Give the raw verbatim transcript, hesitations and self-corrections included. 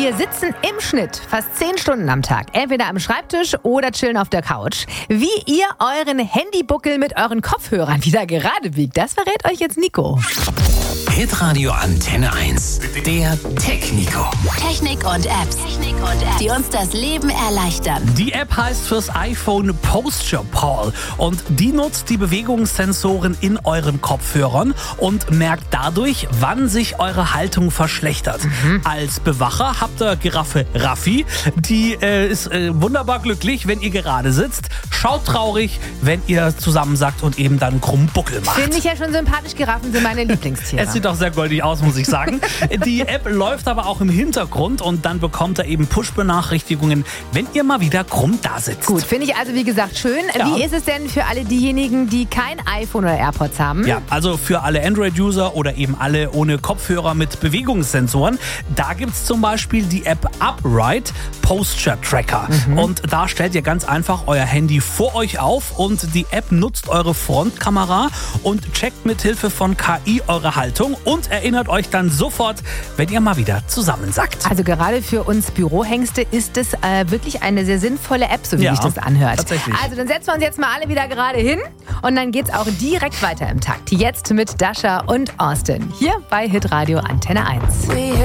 Wir sitzen im Schnitt fast zehn Stunden am Tag, entweder am Schreibtisch oder chillen auf der Couch. Wie ihr euren Handybuckel mit euren Kopfhörern wieder gerade biegt, das verrät euch jetzt Nico. Hitradio Antenne eins, der Tech-Nico. Technik und Apps, Technik und Apps, die uns das Leben erleichtern. Die App heißt fürs iPhone Posture Pal und die nutzt die Bewegungssensoren in euren Kopfhörern und merkt dadurch, wann sich eure Haltung verschlechtert. Mhm. Als Bewacher habt ihr Giraffe Raffi, die äh, ist äh, wunderbar glücklich, wenn ihr gerade sitzt, schaut traurig, wenn ihr zusammensackt und eben dann krummen Buckel macht. Finde ich ja schon sympathisch, Giraffen sind meine Lieblingstiere. Es sieht auch sehr goldig aus, muss ich sagen. Die App läuft aber auch im Hintergrund und dann bekommt ihr eben Push-Benachrichtigungen, wenn ihr mal wieder krumm da sitzt. Gut, finde ich also wie gesagt schön. Ja. Wie ist es denn für alle diejenigen, die kein iPhone oder AirPods haben? Ja, also für alle Android-User oder eben alle ohne Kopfhörer mit Bewegungssensoren, da gibt es zum Beispiel die App Upright Posture Tracker. Mhm. Und da stellt ihr ganz einfach euer Handy vor euch auf und die App nutzt eure Frontkamera und checkt mit Hilfe von K I eure Haltung und erinnert euch dann sofort, wenn ihr mal wieder zusammensackt. Also gerade für uns Bürohengste ist es äh, wirklich eine sehr sinnvolle App, so wie Ja, sich das anhört. tatsächlich. Also dann setzen wir uns jetzt mal alle wieder gerade hin und dann geht's auch direkt weiter im Takt. Jetzt mit Dasha und Austin hier bei Hitradio Antenne eins.